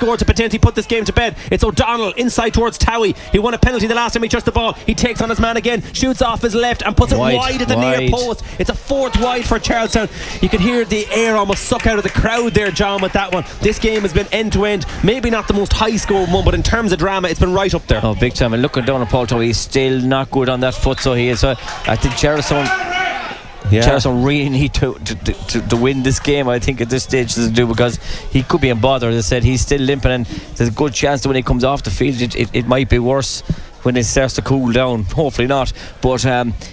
score to potentially put this game to bed. It's O'Donnell inside towards Towie. He won a penalty the last time he touched the ball. He takes on his man again, shoots off his left and puts it wide at the near post. It's a fourth wide for Charlestown. You could hear the air almost suck out of the crowd there, John, with that one. This game has been end to end. Maybe not the most high score one, but in terms of drama, it's been right up there. Oh, big time. And looking down at Paul Towie, he's still not good on that foot, so he is. I think Charlestown really need to win this game, I think, at this stage to do, because he could be in bother. As I said, he's still limping, and there's a good chance that when he comes off the field it might be worse when it starts to cool down. Hopefully not, but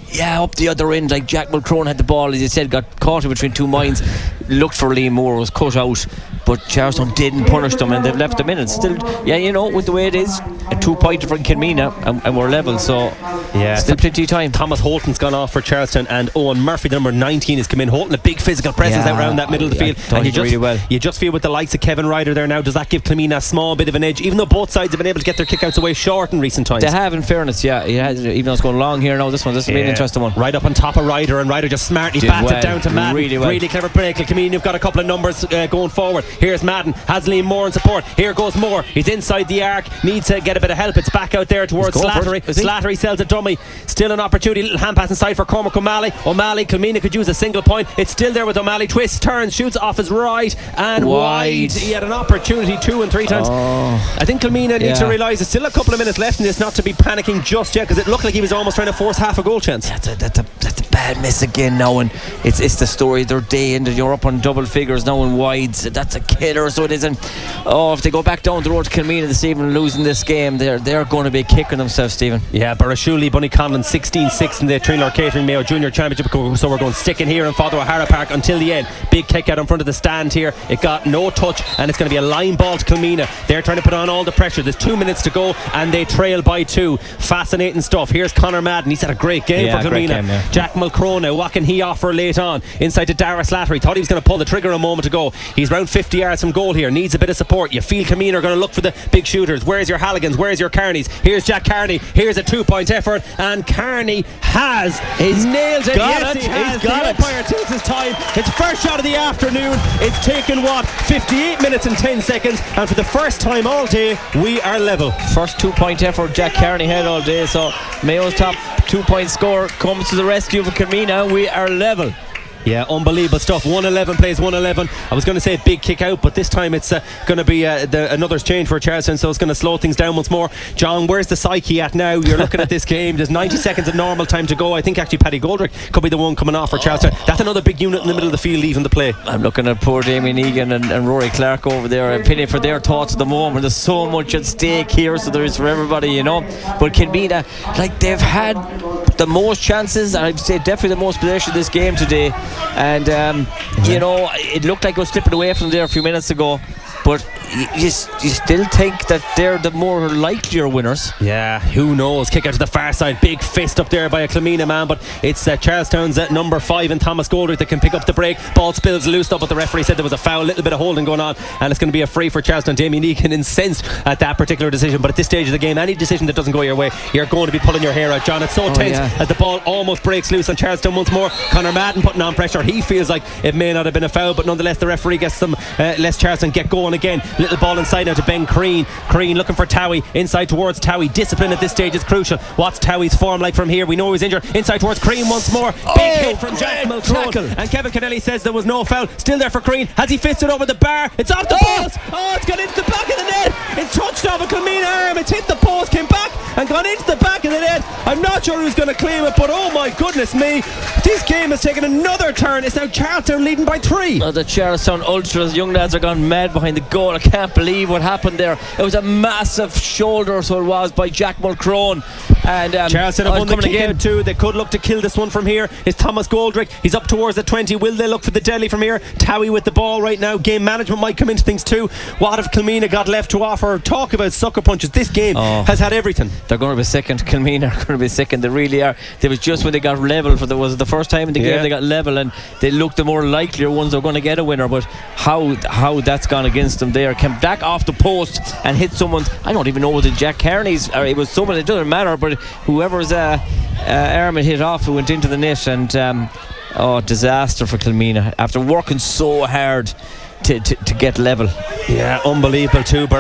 up the other end, like Jack Mulcrone had the ball, as you said, got caught in between two minds, looked for Liam Moore, was cut out, but Charlestown didn't punish them and they've left them in. And still, with the way it is, a 2-pointer from Kilmina and we're level, so still plenty of time. Thomas Holton's gone off for Charlestown, and Owen Murphy, the number 19, has come in. Holton, a big physical presence out around that middle of the field, and you just feel with the likes of Kevin Ryder there now, does that give Kilmina a small bit of an edge, even though both sides have been able to get their kickouts away short in recent times? They have, in fairness, even though it's going long here now. This will be an interesting one. Right up on top of Ryder, and Ryder just smartly bats it down to Madden. Really clever break. Kilmina have got a couple of numbers going forward. Here's Madden, has Liam Moore in support. Here goes Moore, he's inside the arc, needs to get a bit of help. It's back out there towards Slattery. Slattery sells a dummy, still an opportunity, little hand pass inside for Cormac O'Malley. Kilmina could use a single point. It's still there with O'Malley, twists, turns, shoots off his right and wide. He had an opportunity 2 and 3 times. I think Kilmina needs to realise there's still a couple of minutes left in this, not to be panicking just yet, because it looked like he was almost trying to force half a goal chance. That's a bad miss again now, and it's the story of their day, and you're up on double figures now in wides. That's a killer, so it isn't. If they go back down the road to Kilmina this evening losing this game, they're going to be kicking themselves, Stephen. Burrashuli, Bunnyconlon 16-6 in the Trinlor Catering Mayo Junior Championship, so we're going sticking here in Father O'Hara Park until the end. Big kick out in front of the stand here, it got no touch, and it's going to be a line ball to Kilmina. They're trying to put on all the pressure. There's 2 minutes to go and they trail by 2. Fascinating stuff. Here's Conor Madden, he's had a great game for Kilmina. Jack Mulcrone now, what can he offer late on? Inside to Dara Slattery, thought he was going to pull the trigger a moment ago. He's around 50 yards from goal here, needs a bit of support. You feel Kilmina are going to look for the big shooters. Where's your Halligans, where's your Carneys? Here's Jack Carney, here's a 2-point effort, and Carney he's nailed it. He's got it. Umpire takes his time. His first shot of the afternoon. It's taken 58 minutes and 10 seconds, and for the first time all day we are level. First 2-point effort Jack Carney had all day, so Mayo's top 2-point score comes to the rescue for Kilmina. We are level. Yeah, unbelievable stuff. 111 plays 111. I was going to say big kick out, but this time it's going to be another change for Charlestown, so it's going to slow things down once more. John, where's the psyche at now? You're looking at this game. There's 90 seconds of normal time to go. I think actually Paddy Goldrick could be the one coming off for Charlestown. That's another big unit in the middle of the field leaving the play. I'm looking at poor Damien Egan and Rory Clark over there. I'm pity for their thoughts at the moment. There's so much at stake here, so there is for everybody, But Kilmina, they've had the most chances, and I'd say definitely the most possession of this game today, and it looked like it was slipping away from there a few minutes ago, but you still think that they're the more likelier winners. Yeah, who knows? Kick out to the far side, big fist up there by a Kilmina man, but it's Charlestown's number 5 and Thomas Goldrick that can pick up the break. Ball spills loose up, but the referee said there was a foul, a little bit of holding going on, and it's going to be a free for Charlestown. Damien Egan incensed at that particular decision, but at this stage of the game, any decision that doesn't go your way, you're going to be pulling your hair out, John. It's so tense as the ball almost breaks loose on Charlestown once more. Conor Madden putting on pressure. He feels like it may not have been a foul, but nonetheless the referee gets them, lets Charlestown get going again. Little ball inside now to Ben Crean. Crean looking for Towie, inside towards Towie. Discipline at this stage is crucial. What's Towie's form like from here? We know he's injured. Inside towards Crean once more. Big hit from Jack Mulcrone, and Kevin Kennelly says there was no foul. Still there for Crean. Has he fisted over the bar? It's off the post. It's gone into the back of the net. It's touched off a Kilmina arm. It's hit the post, came back and gone into the back of the net. I'm not sure who's going to claim it, but oh my goodness me, this game has taken another turn. It's now Charlestown leading by 3. The Charlestown Ultras, young lads, are gone mad behind the goal. I can't believe what happened there. It was a massive shoulder, so it was, by Jack Mulcrone, and Charlestown have won the kick out too. They could look to kill this one from here. It's Thomas Goldrick, he's up towards the 20. Will they look for the deadly from here? Towie with the ball right now. Game management might come into things too. What if Kilmina got left to offer? Talk about sucker punches. This game has had everything. They're going to be second. Kilmina are going to be second. They really are. It was just when they got level, was the first time in the game they got level, and they looked the more likelier ones are going to get a winner, but how that's gone against them there. Came back off the post and hit someone's, I don't even know, was it Jack Carney's, or it was someone, it doesn't matter, but whoever's arm it hit off, who went into the net, and disaster for Kilmina after working so hard to get level. Yeah, unbelievable too.